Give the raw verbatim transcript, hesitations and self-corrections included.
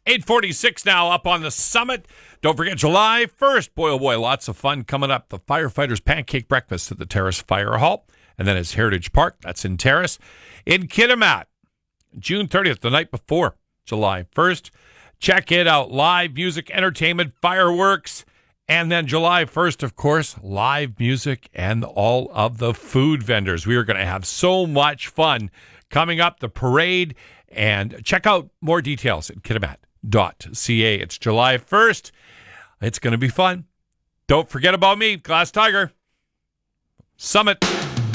eight forty-six now up on the summit. Don't forget July first. Boy, oh boy, lots of fun coming up. The Firefighters Pancake Breakfast at the Terrace Fire Hall. And then it's Heritage Park. That's in Terrace. In Kitimat, June thirtieth, the night before July first. Check it out. Live music, entertainment, fireworks. And then July first, of course, live music and all of the food vendors. We are going to have so much fun coming up, the parade. And check out more details at kitimat dot c a. It's July first. It's going to be fun. Don't forget about me, Glass Tiger. Summit.